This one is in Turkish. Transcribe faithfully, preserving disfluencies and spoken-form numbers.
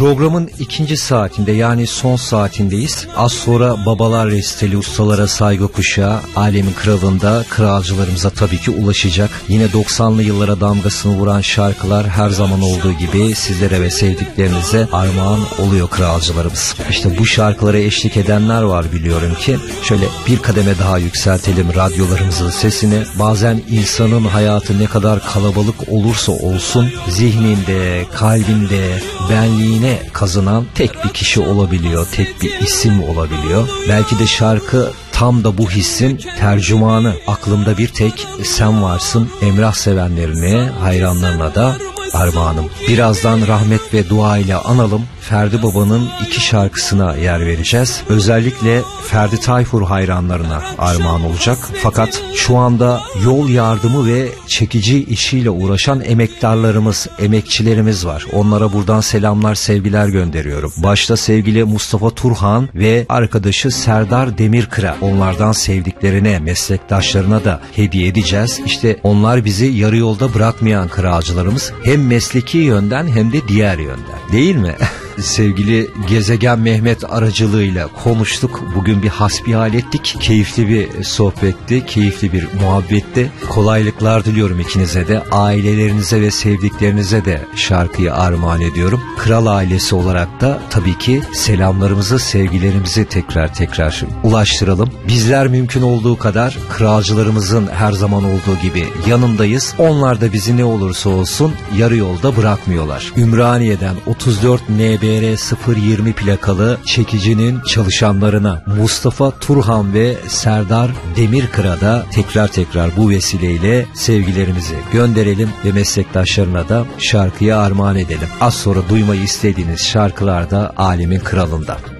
Programın ikinci saatinde, yani son saatindeyiz. Az sonra babalar resteli, ustalara saygı kuşağı, alemin kralında kralcılarımıza tabii ki ulaşacak. Yine doksanlı yıllara damgasını vuran şarkılar her zaman olduğu gibi sizlere ve sevdiklerinize armağan oluyor kralcılarımız. İşte bu şarkılara eşlik edenler var, biliyorum ki. Şöyle bir kademe daha yükseltelim radyolarımızın sesini. Bazen insanın hayatı ne kadar kalabalık olursa olsun, zihninde, kalbinde, benliğine kazınan tek bir kişi olabiliyor, tek bir isim olabiliyor. Belki de şarkı tam da bu hissin tercümanı. Aklımda bir tek sen varsın. Emrah sevenlerine, hayranlarına da armağanım. Birazdan rahmet ve dua ile analım. Ferdi Baba'nın iki şarkısına yer vereceğiz. Özellikle Ferdi Tayfur hayranlarına armağan olacak. Fakat şu anda yol yardımı ve çekici işiyle uğraşan emektarlarımız, emekçilerimiz var. Onlara buradan selamlar, sevgiler gönderiyorum. Başta sevgili Mustafa Turhan ve arkadaşı Serdar Demirkıra. Onlardan sevdiklerine, meslektaşlarına da hediye edeceğiz. İşte onlar bizi yarı yolda bırakmayan kralcılarımız, hem mesleki yönden hem de diğer yönden. Değil mi? Sevgili Gezegen Mehmet aracılığıyla konuştuk. Bugün bir hasbihal ettik. Keyifli bir sohbetti, keyifli bir muhabbetti. Kolaylıklar diliyorum ikinize de. Ailelerinize ve sevdiklerinize de şarkıyı armağan ediyorum. Kral ailesi olarak da tabii ki selamlarımızı, sevgilerimizi tekrar tekrar ulaştıralım. Bizler mümkün olduğu kadar kralcılarımızın her zaman olduğu gibi yanındayız. Onlar da bizi ne olursa olsun yarı yolda bırakmıyorlar. Ümraniye'den otuz dört N B R sıfır yirmi plakalı çekicinin çalışanlarına, Mustafa Turhan ve Serdar Demirkıra'da tekrar tekrar bu vesileyle sevgilerimizi gönderelim ve meslektaşlarına da şarkıyı armağan edelim. Az sonra duymayı istediğiniz şarkılar da alemin kralında.